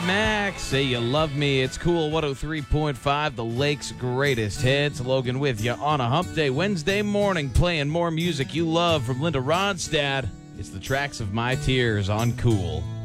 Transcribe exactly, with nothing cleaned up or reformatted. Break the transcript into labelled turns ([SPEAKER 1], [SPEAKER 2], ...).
[SPEAKER 1] Max. Say you love me. It's Cool one oh three point five, the Lake's greatest hits. Logan with you on a hump day Wednesday morning, playing more music you love from Linda Ronstadt. It's the Tracks of My Tears on Cool.